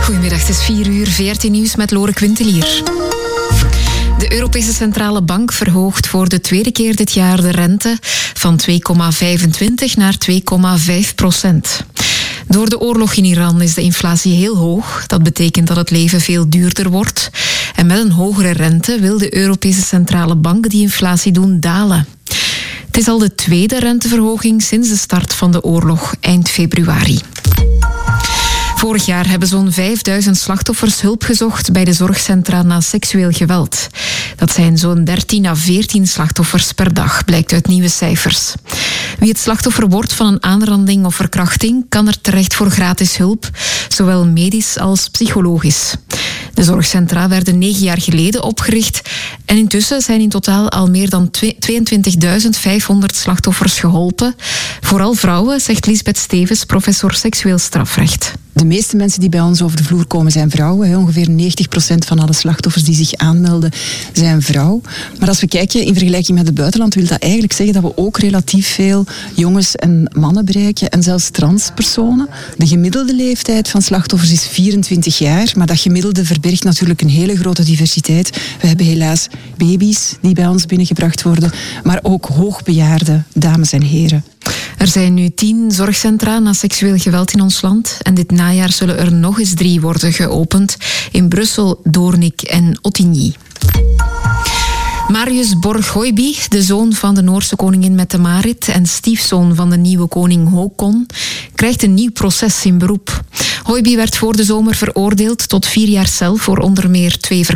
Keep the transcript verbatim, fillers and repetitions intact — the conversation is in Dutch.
Goedemiddag, het is vier uur, V R T Nieuws met Lore Quintelier. De Europese Centrale Bank verhoogt voor de tweede keer dit jaar de rente van twee komma vijfentwintig naar twee komma vijf procent. Door de oorlog in Iran is de inflatie heel hoog. Dat betekent dat het leven veel duurder wordt. En met een hogere rente wil de Europese Centrale Bank die inflatie doen dalen. Het is al de tweede renteverhoging sinds de start van de oorlog eind februari. Vorig jaar hebben zo'n vijfduizend slachtoffers hulp gezocht bij de zorgcentra na seksueel geweld. Dat zijn zo'n dertien à veertien slachtoffers per dag, blijkt uit nieuwe cijfers. Wie het slachtoffer wordt van een aanranding of verkrachting, kan er terecht voor gratis hulp, zowel medisch als psychologisch. De zorgcentra werden negen jaar geleden opgericht en intussen zijn in totaal al meer dan tweeëntwintigduizend vijfhonderd slachtoffers geholpen. Vooral vrouwen, zegt Lisbeth Stevens, professor seksueel strafrecht. De meeste mensen die bij ons over de vloer komen zijn vrouwen. Ongeveer negentig procent van alle slachtoffers die zich aanmelden zijn vrouw. Maar als we kijken in vergelijking met het buitenland, wil dat eigenlijk zeggen dat we ook relatief veel jongens en mannen bereiken en zelfs transpersonen. De gemiddelde leeftijd van slachtoffers is vierentwintig jaar, maar dat gemiddelde verbergt natuurlijk een hele grote diversiteit. We hebben helaas baby's die bij ons binnengebracht worden, maar ook hoogbejaarde dames en heren. Er zijn nu tien zorgcentra na seksueel geweld in ons land. En dit najaar zullen er nog eens drie worden geopend. In Brussel, Doornik en Ottigny. Marius Borg-Hoijby, de zoon van de Noorse koningin Mette-Marit en stiefzoon van de nieuwe koning Håkon, krijgt een nieuw proces in beroep. Hoijby werd voor de zomer veroordeeld tot vier jaar cel voor onder meer twee verkrachtingen.